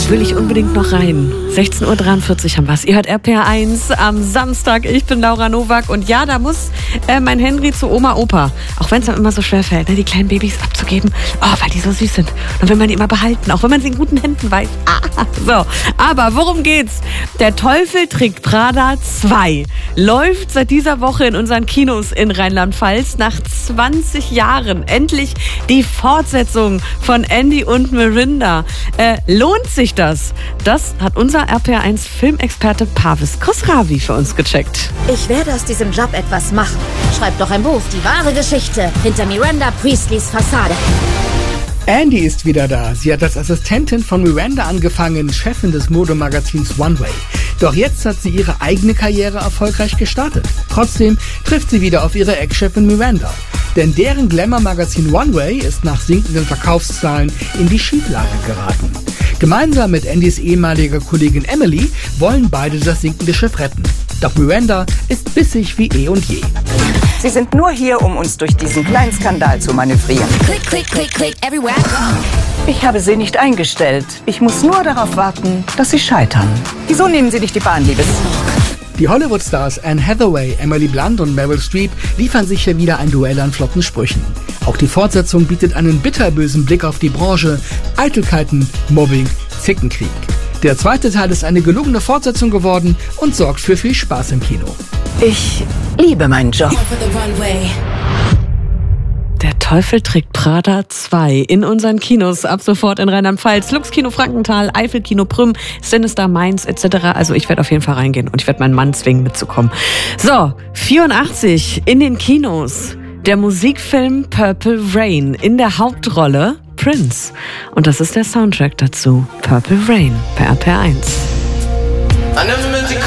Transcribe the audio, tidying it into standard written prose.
will ich unbedingt noch rein. 16:43 Uhr haben wir es. Ihr hört RPR 1 am Samstag. Ich bin Laura Nowak und ja, da muss mein Henry zu Oma, Opa. Auch wenn es einem immer so schwer fällt, ne, die kleinen Babys abzugeben. Oh, weil die so süß sind. Und wenn man die immer behalten, auch wenn man sie in guten Händen weiß. So, aber worum geht's? Der Teufel trägt Prada 2 läuft seit dieser Woche in unseren Kinos in Rheinland-Pfalz. Nach 20 Jahren endlich die Fortsetzung von Andy und Miranda. Lohnt sich das? Das hat unser RPR 1 Filmexperte Parvis Khosravi für uns gecheckt. Ich werde aus diesem Job etwas machen. Schreibt doch ein Buch, die wahre Geschichte hinter Miranda Priestleys Fassade. Andy ist wieder da. Sie hat als Assistentin von Miranda angefangen, Chefin des Modemagazins One Way. Doch jetzt hat sie ihre eigene Karriere erfolgreich gestartet. Trotzdem trifft sie wieder auf ihre Ex-Chefin Miranda. Denn deren Glamour-Magazin One Way ist nach sinkenden Verkaufszahlen in die Schieflage geraten. Gemeinsam mit Andys ehemaliger Kollegin Emily wollen beide das sinkende Schiff retten. Doch Miranda ist bissig wie eh und je. Sie sind nur hier, um uns durch diesen kleinen Skandal zu manövrieren. Click, everywhere I go. Ich habe sie nicht eingestellt. Ich muss nur darauf warten, dass sie scheitern. Wieso nehmen Sie nicht die Bahn, Liebes? Die Hollywood-Stars Anne Hathaway, Emily Blunt und Meryl Streep liefern sich hier wieder ein Duell an flotten Sprüchen. Auch die Fortsetzung bietet einen bitterbösen Blick auf die Branche, Eitelkeiten, Mobbing, Zickenkrieg. Der zweite Teil ist eine gelungene Fortsetzung geworden und sorgt für viel Spaß im Kino. Ich liebe meinen Job. Der Teufel trägt Prada 2 in unseren Kinos ab sofort in Rheinland-Pfalz. Lux Kino Frankenthal, Eifel-Kino Prüm, Sinister Mainz etc. Also ich werde auf jeden Fall reingehen und ich werde meinen Mann zwingen mitzukommen. So, 84 in den Kinos. Der Musikfilm Purple Rain, in der Hauptrolle Prince. Und das ist der Soundtrack dazu. Purple Rain bei RPR 1.